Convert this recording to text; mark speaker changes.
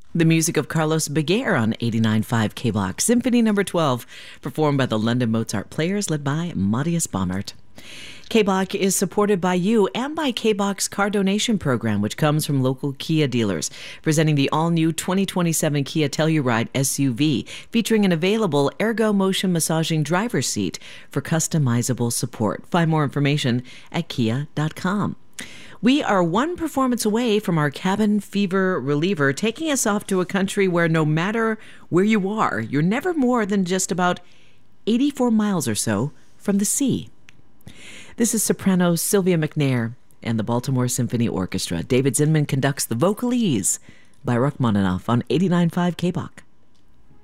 Speaker 1: The music of Carlos Beguer on 89.5 KBOX. Symphony No. 12, performed by the London Mozart Players, led by Matthias Baumert. KBOX is supported by you and by KBOX Car Donation Program, which comes from local Kia dealers, presenting the all-new 2027 Kia Telluride SUV, featuring an available Ergo Motion massaging driver's seat for customizable support. Find more information at kia.com. We are one performance away from our cabin fever reliever, taking us off to a country where no matter where you are, you're never more than just about 84 miles or so from the sea. This is soprano Sylvia McNair and the Baltimore Symphony Orchestra. David Zinman conducts the Vocalese by Rachmaninoff on 89.5 KBOX.